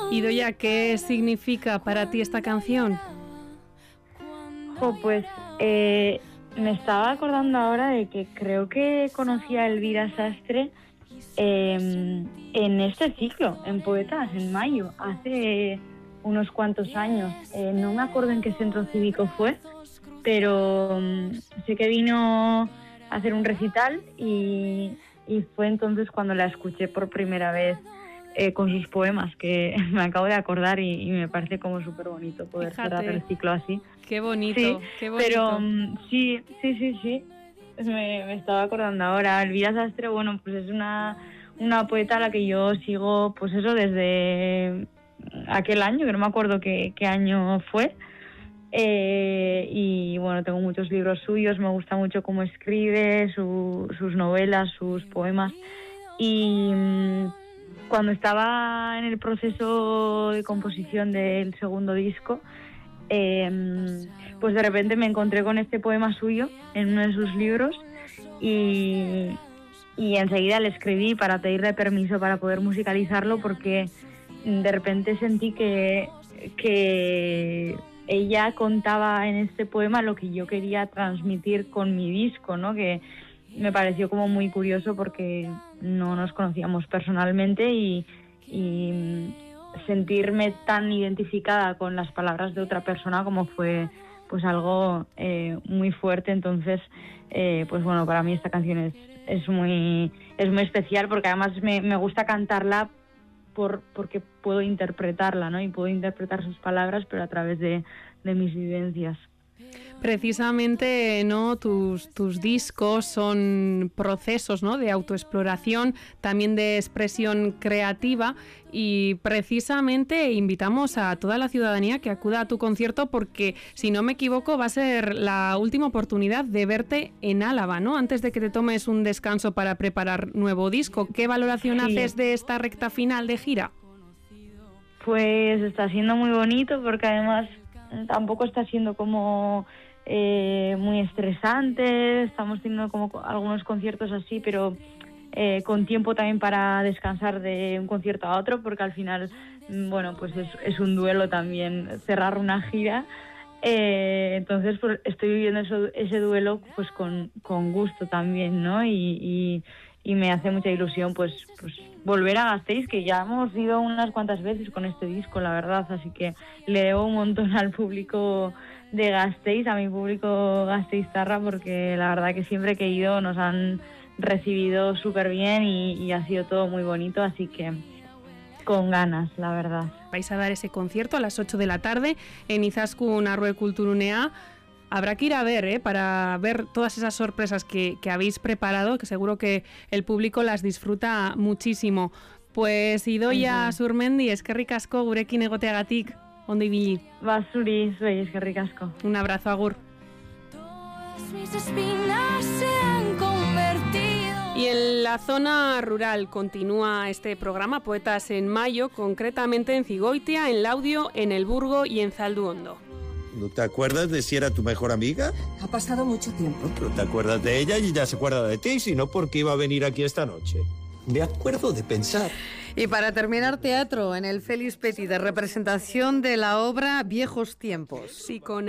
Idoia, ¿qué significa para ti esta canción? Pues me estaba acordando ahora de que creo que conocí a Elvira Sastre en este ciclo, en Poetas, en mayo, hace unos cuantos años. No me acuerdo en qué centro cívico fue, pero sé que vino a hacer un recital y fue entonces cuando la escuché por primera vez con sus poemas, que me acabo de acordar y me parece como súper bonito poder cerrar el ciclo así. Qué bonito, sí, qué bonito. Pero sí. Me estaba acordando ahora. Elvira Sastre, bueno, pues es una poeta a la que yo sigo, pues eso, desde aquel año, que no me acuerdo qué año fue. Y bueno, tengo muchos libros suyos, me gusta mucho cómo escribe, sus novelas, sus poemas. Y cuando estaba en el proceso de composición del segundo disco, pues de repente me encontré con este poema suyo en uno de sus libros y enseguida le escribí para pedirle permiso para poder musicalizarlo, porque de repente sentí que ella contaba en este poema lo que yo quería transmitir con mi disco, ¿no? Que me pareció como muy curioso porque no nos conocíamos personalmente y sentirme tan identificada con las palabras de otra persona como fue pues algo muy fuerte. Entonces pues bueno, para mí esta canción es muy especial, porque además me gusta cantarla porque puedo interpretarla, ¿no? Y puedo interpretar sus palabras, pero a través de mis vivencias. Precisamente, ¿no? Tus discos son procesos, ¿no? De autoexploración, también de expresión creativa, y precisamente invitamos a toda la ciudadanía que acuda a tu concierto, porque, si no me equivoco, va a ser la última oportunidad de verte en Álava, ¿no? Antes de que te tomes un descanso para preparar nuevo disco. ¿Qué valoración haces de esta recta final de gira? Pues está siendo muy bonito, porque además tampoco está siendo como muy estresante. Estamos teniendo como algunos conciertos así, pero con tiempo también para descansar de un concierto a otro, porque al final, bueno, pues es un duelo también cerrar una gira. Entonces pues, estoy viviendo ese duelo pues con gusto también, ¿no? Y me hace mucha ilusión pues volver a Gasteiz, que ya hemos ido unas cuantas veces con este disco, la verdad, así que le debo un montón al público de Gasteiz, a mi público gasteiztarra, porque la verdad que siempre que he ido nos han recibido súper bien y ha sido todo muy bonito, así que con ganas, la verdad. Vais a dar ese concierto a las 8 de la tarde en Izaskun Arroe Kulturunea. Habrá que ir a ver, para ver todas esas sorpresas que habéis preparado, que seguro que el público las disfruta muchísimo. Pues Idoia Surmendi, eskerrik asko gurekin egoteagatik, ondo ibili. Zuri, eskerrik asko. Un abrazo, agur. Mis espinas se han convertido. Y en la zona rural continúa este programa Poetas en Mayo, concretamente en Cigoitia, en Laudio, en El Burgo y en Zalduondo. ¿No te acuerdas de si era tu mejor amiga? Ha pasado mucho tiempo. No te acuerdas de ella y ya se acuerda de ti, sino porque iba a venir aquí esta noche. Me acuerdo de pensar. Y para terminar, teatro en el Félix Petit, de representación de la obra Viejos Tiempos. Sí, con